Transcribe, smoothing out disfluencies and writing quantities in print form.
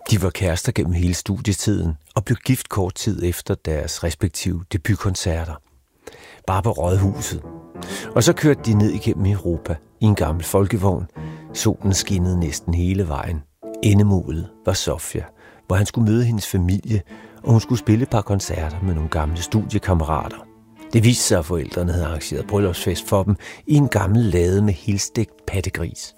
De var kærester gennem hele studietiden og blev gift kort tid efter deres respektive debutkoncerter. Bare på Rådhuset. Og så kørte de ned igennem Europa i en gammel folkevogn. Solen skinnede næsten hele vejen. Endemålet var Sofia, hvor han skulle møde hendes familie, og hun skulle spille et par koncerter med nogle gamle studiekammerater. Det viste sig, at forældrene havde arrangeret bryllupsfest for dem i en gammel lade med helstegt pattegris.